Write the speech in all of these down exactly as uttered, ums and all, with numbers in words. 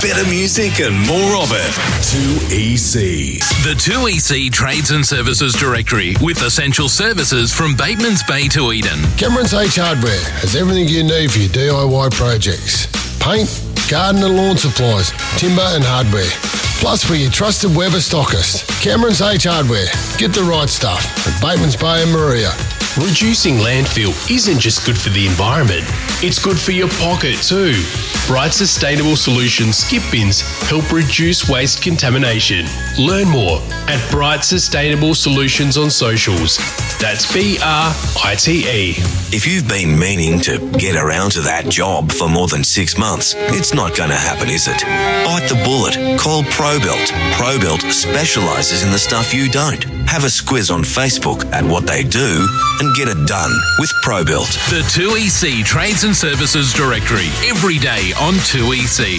better music and more of it. two E C. The two E C Trades and Services Directory with essential services from Bateman's Bay to Eden. Cameron's H Hardware has everything you need for your D I Y projects. Paint, garden and lawn supplies, timber and hardware. Plus for your trusted Weber stockist. Cameron's H Hardware. Get the right stuff at Bateman's Bay and Maria. Reducing landfill isn't just good for the environment, it's good for your pocket too. Bright Sustainable Solutions skip bins help reduce waste contamination. Learn more at Bright Sustainable Solutions on socials. That's B R I T E. If you've been meaning to get around to that job for more than six months, it's not going to happen, is it? Bite the bullet. Call ProBuilt. ProBuilt specialises in the stuff you don't. Have a squiz on Facebook at what they do and get it done with ProBuilt. The two E C Trades and Services Directory, every day on two E C.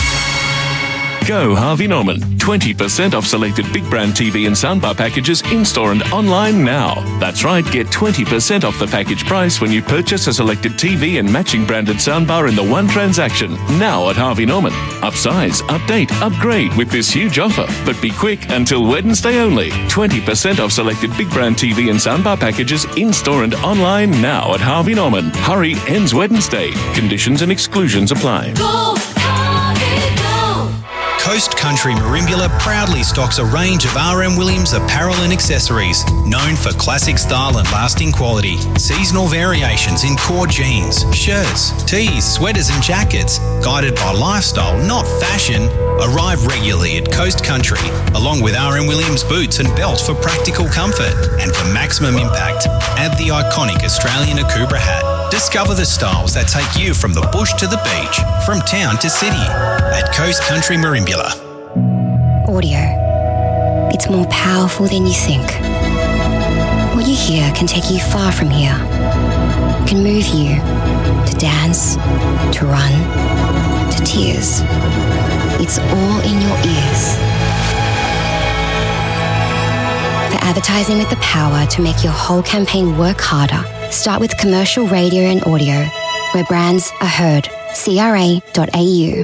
Go Harvey Norman. twenty percent off selected big brand T V and soundbar packages in-store and online now. That's right, get twenty percent off the package price when you purchase a selected T V and matching branded soundbar in the one transaction. Now at Harvey Norman. Upsize, update, upgrade with this huge offer. But be quick, until Wednesday only. twenty percent off selected big brand T V and soundbar packages in-store and online now at Harvey Norman. Hurry, ends Wednesday. Conditions and exclusions apply. Go, Harvey, go! Coast Country Merimbula proudly stocks a range of R M Williams apparel and accessories, known for classic style and lasting quality. Seasonal variations in core jeans, shirts, tees, sweaters and jackets, guided by lifestyle, not fashion, arrive regularly at Coast Country, along with R M Williams boots and belts for practical comfort. And for maximum impact, add the iconic Australian Akubra hat. Discover the styles that take you from the bush to the beach, from town to city, at Coast Country Merimbula. Audio. It's more powerful than you think. What you hear can take you far from here. It can move you to dance, to run, to tears. It's all in your ears. For advertising with the power to make your whole campaign work harder, start with commercial radio and audio, where brands are heard. C R A dot A U.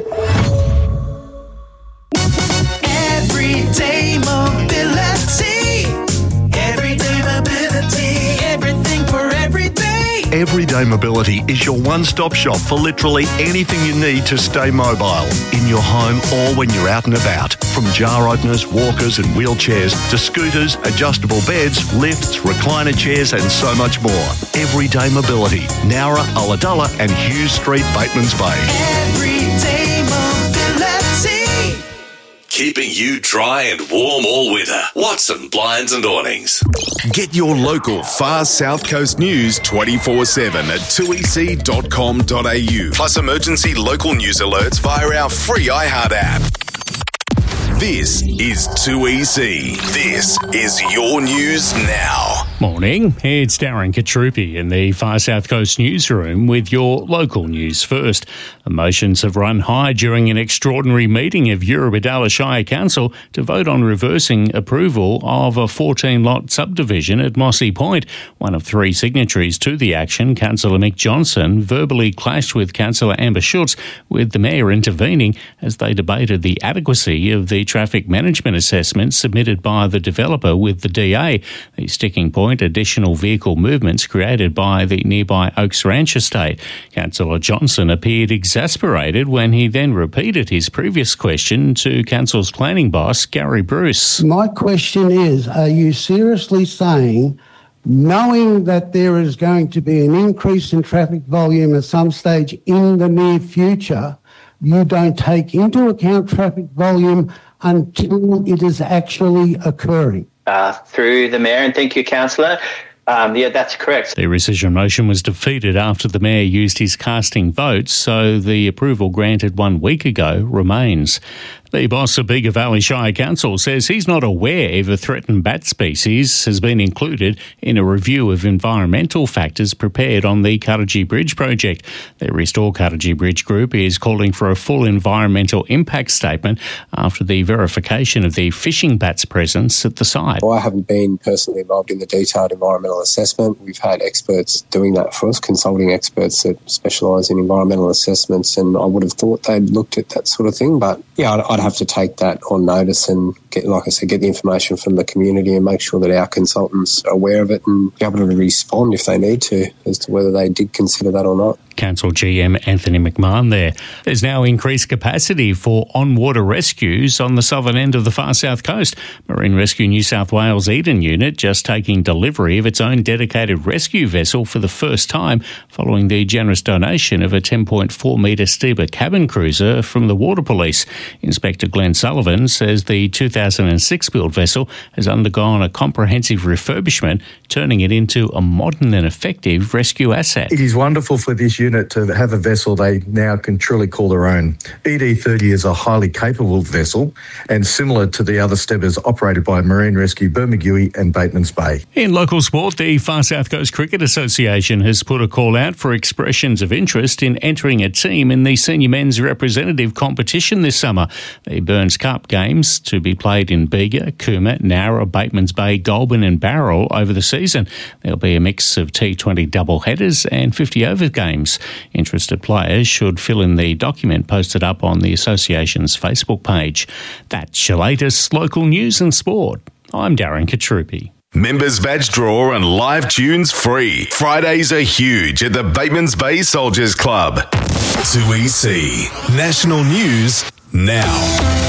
Everyday mobility. Everyday mobility. Everything for every day. Everyday Mobility is your one-stop shop for literally anything you need to stay mobile, in your home or when you're out and about. From jar openers, walkers and wheelchairs to scooters, adjustable beds, lifts, recliner chairs and so much more. Everyday Mobility, Nowra, Ulladulla and Hughes Street, Bateman's Bay. Everyday mobility. Keeping you dry and warm all winter. Watson Blinds and Awnings. Get your local Far South Coast news twenty-four seven at two e c dot com dot a u. Plus emergency local news alerts via our free iHeart app. This is two E C. This is your news now. Morning, it's Darren Katrupi in the Far South Coast newsroom with your local news first. Emotions have run high during an extraordinary meeting of Eurobodalla Shire Council to vote on reversing approval of a fourteen-lot subdivision at Mossy Point. One of three signatories to the action, Councillor Mick Johnson, verbally clashed with Councillor Amber Schultz, with the Mayor intervening as they debated the adequacy of the traffic management assessment submitted by the developer with the D A. The sticking point, additional vehicle movements created by the nearby Oaks Ranch estate. Councillor Johnson appeared exasperated when he then repeated his previous question to Council's planning boss, Gary Bruce. My question is, are you seriously saying, knowing that there is going to be an increase in traffic volume at some stage in the near future, you don't take into account traffic volume until it is actually occurring? Uh, through the Mayor, and thank you, Councillor. Um, yeah, that's correct. The rescission motion was defeated after the Mayor used his casting vote, so the approval granted one week ago remains. The boss of Bega Valley Shire Council says he's not aware if a threatened bat species has been included in a review of environmental factors prepared on the Cuttagee Bridge project. The Restore Cuttagee Bridge group is calling for a full environmental impact statement after the verification of the fishing bat's presence at the site. Well, I haven't been personally involved in the detailed environmental assessment. We've had experts doing that for us, consulting experts that specialise in environmental assessments, and I would have thought they'd looked at that sort of thing. But yeah, I'd, I'd have to take that on notice and get, like I said, get the information from the community and make sure that our consultants are aware of it and be able to respond if they need to as to whether they did consider that or not. Council G M Anthony McMahon there. There's now increased capacity for on-water rescues on the southern end of the far south coast. Marine Rescue New South Wales Eden Unit just taking delivery of its own dedicated rescue vessel for the first time following the generous donation of a ten point four metre Stieber cabin cruiser from the Water Police. Inspector Glenn Sullivan says the two thousand six built vessel has undergone a comprehensive refurbishment, turning it into a modern and effective rescue asset. It is wonderful for this unit to have a vessel they now can truly call their own. E D thirty is a highly capable vessel and similar to the other Stiebers operated by Marine Rescue Bermagui and Batemans Bay. In local sport, the Far South Coast Cricket Association has put a call out for expressions of interest in entering a team in the senior men's representative competition this summer. The Burns Cup games to be played in Bega, Cooma, Nowra, Batemans Bay, Goulburn and Barrel over the season. There'll be a mix of T twenty double headers and fifty over games. Interested players should fill in the document posted up on the association's Facebook page. That's your latest local news and sport. I'm Darren Katrupi. Members badge draw and live tunes free. Fridays are huge at the Batemans Bay Soldiers Club. two E C National News now.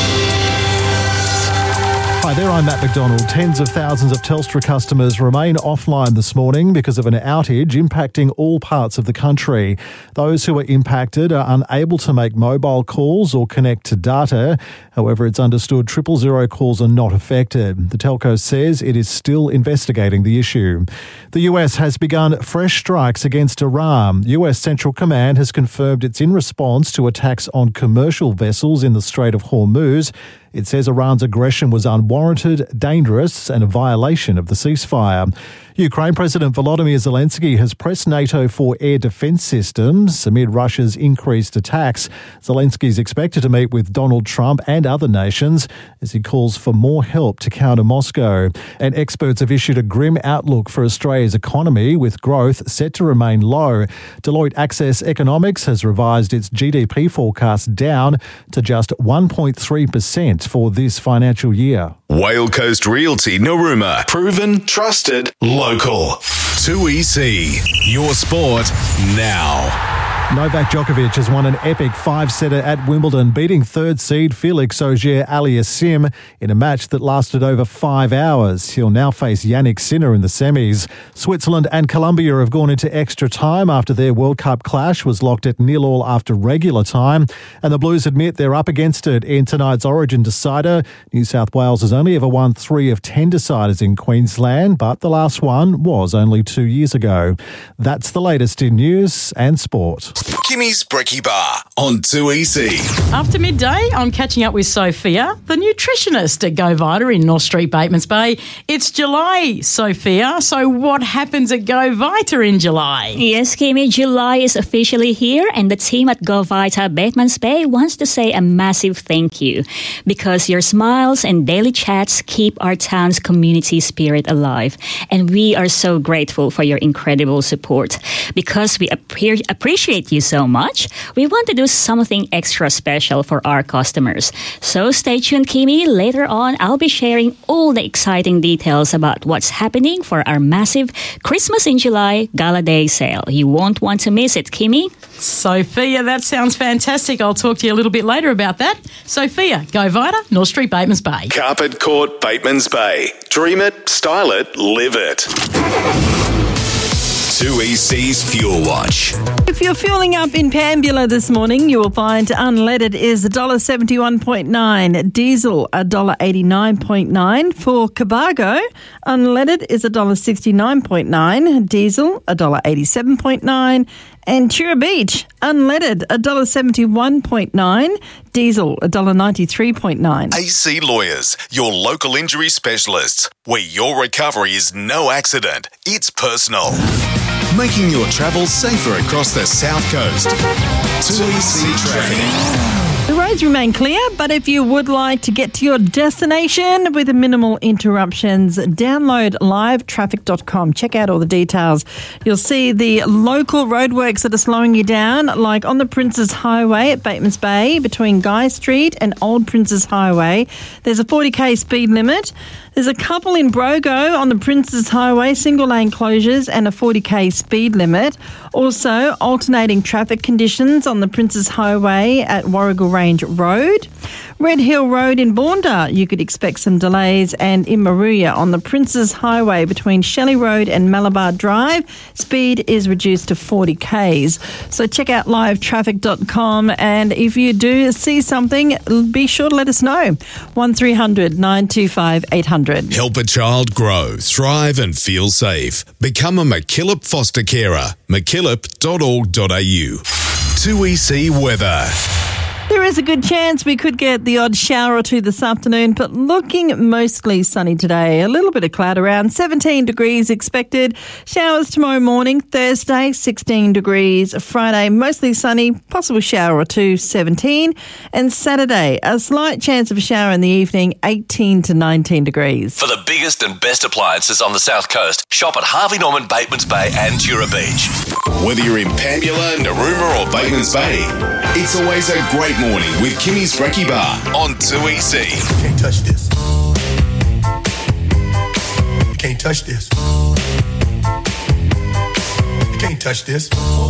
Hi there, I'm Matt McDonald. Tens of thousands of Telstra customers remain offline this morning because of an outage impacting all parts of the country. Those who are impacted are unable to make mobile calls or connect to data. However, it's understood triple zero calls are not affected. The telco says it is still investigating the issue. The U S has begun fresh strikes against Iran. U S Central Command has confirmed it's in response to attacks on commercial vessels in the Strait of Hormuz. It says Iran's aggression was unwarranted, dangerous and a violation of the ceasefire. Ukraine President Volodymyr Zelensky has pressed NATO for air defence systems amid Russia's increased attacks. Zelensky is expected to meet with Donald Trump and other nations as he calls for more help to counter Moscow. And experts have issued a grim outlook for Australia's economy, with growth set to remain low. Deloitte Access Economics has revised its G D P forecast down to just one point three percent for this financial year. Whale Coast Realty Narooma. Proven, trusted, local. two E C. Your sport now. Novak Djokovic has won an epic five-setter at Wimbledon, beating third seed Felix Auger-Aliassime in a match that lasted over five hours. He'll now face Yannick Sinner in the semis. Switzerland and Colombia have gone into extra time after their World Cup clash was locked at nil all after regular time. And the Blues admit they're up against it in tonight's Origin decider. New South Wales has only ever won three of ten deciders in Queensland, but the last one was only two years ago. That's the latest in news and sport. Kimmy's Brekkie Bar on two E C. After midday, I'm catching up with Sophia, the nutritionist at Go Vita in North Street, Batemans Bay. It's July, Sophia. So what happens at Go Vita in July? Yes, Kimmy, July is officially here, and the team at Go Vita Batemans Bay wants to say a massive thank you, because your smiles and daily chats keep our town's community spirit alive. And we are so grateful for your incredible support. Because we appre- appreciate you so much, we want to do something extra special for our customers. So stay tuned, Kimmy. Later on, I'll be sharing all the exciting details about what's happening for our massive Christmas in July Gala Day sale. You won't want to miss it, Kimmy. Sophia, that sounds fantastic. I'll talk to you a little bit later about that. Sophia, Go Vita, North Street, Batemans Bay. Carpet Court, Batemans Bay. Dream it, style it, live it. two E C's Fuel Watch. If you're fueling up in Pambula this morning, you will find unleaded is one dollar seventy-one point nine, diesel one dollar eighty-nine point nine. For Cobargo, unleaded is one dollar sixty-nine point nine, diesel one dollar eighty-seven point nine, And Tura Beach, unleaded, one dollar seventy-one point nine. Diesel, one dollar ninety-three point nine. A C Lawyers, your local injury specialists, where your recovery is no accident, it's personal. Making your travel safer across the South Coast. two E C Traffic. The roads remain clear, but if you would like to get to your destination with minimal interruptions, download live traffic dot com. Check out all the details. You'll see the local roadworks that are slowing you down, like on the Princes Highway at Batemans Bay between Guy Street and Old Princes Highway. There's a forty k speed limit. There's a couple in Brogo on the Princes Highway, single lane closures and a forty k speed limit. Also, alternating traffic conditions on the Princes Highway at Warrigal Range Road. Red Hill Road in Boondah, you could expect some delays, and in Maruya on the Princes Highway between Shelley Road and Malabar Drive, speed is reduced to forty k's. So check out live traffic dot com, and if you do see something, be sure to let us know. one three hundred nine two five eight hundred. Help a child grow, thrive and feel safe. Become a McKillop foster carer. mckillop dot org dot a u. two E C weather. There is a good chance we could get the odd shower or two this afternoon, but looking mostly sunny today. A little bit of cloud around, seventeen degrees expected. Showers tomorrow morning, Thursday, sixteen degrees. Friday, mostly sunny, possible shower or two, seventeen. And Saturday, a slight chance of a shower in the evening, eighteen to nineteen degrees. For the biggest and best appliances on the South Coast, shop at Harvey Norman, Batemans Bay and Tura Beach. Whether you're in Pambula, Narooma or Batemans Bay, it's always a great morning with Kimmy's Brekkie Bar on two E C. You can't touch this. You can't touch this. You can't touch this.